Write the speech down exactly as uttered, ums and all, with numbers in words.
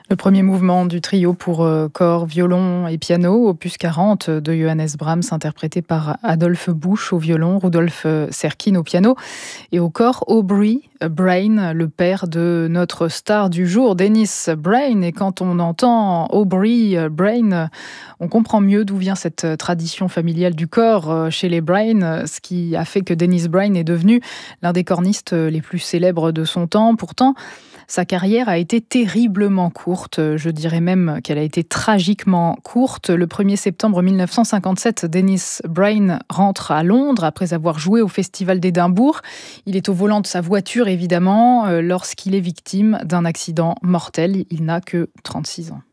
Le premier mouvement du trio pour euh, corps, violon et piano, opus quarante de Johannes Brahms, interprété par Adolphe Busch au violon, Rudolf Serkin au piano et au corps Aubrey Brain, le père de notre star du jour, Dennis Brain. Et quand on entend Aubrey Brain, on comprend mieux d'où vient cette tradition familiale du corps chez les Brain, ce qui a fait que Dennis Brain est devenu l'un des cornistes les plus célèbres de son temps. Pourtant, sa carrière a été terriblement courte, je dirais même qu'elle a été tragiquement courte. Le premier septembre mille neuf cent cinquante-sept, Dennis Brain rentre à Londres après avoir joué au Festival d'Édimbourg. Il est au volant de sa voiture, évidemment, lorsqu'il est victime d'un accident mortel. Il n'a que trente-six ans.